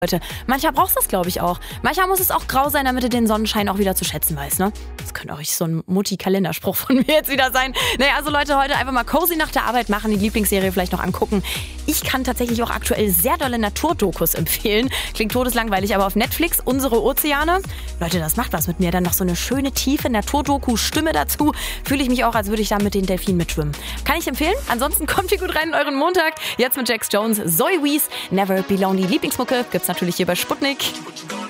Leute. Manchmal brauchst du das, glaube ich, auch. Manchmal muss es auch grau sein, damit du den Sonnenschein auch wieder zu schätzen weißt, ne? Das könnte auch richtig so ein Mutti-Kalenderspruch von mir jetzt wieder sein. Naja, also Leute, heute einfach mal cozy nach der Arbeit machen, die Lieblingsserie vielleicht noch angucken. Ich kann tatsächlich auch aktuell sehr dolle Naturdokus empfehlen. Klingt todeslangweilig, aber auf Netflix, Unsere Ozeane. Leute, das macht was mit mir. Dann noch so eine schöne, tiefe Naturdoku-Stimme dazu. Fühle ich mich auch, als würde ich da mit den Delfinen mitschwimmen. Kann ich empfehlen? Ansonsten kommt ihr gut rein in euren Montag. Jetzt mit Jax Jones, Zoe Wees, Never Be Lonely. Lieblingsmucke gibt's natürlich hier bei Sputnik.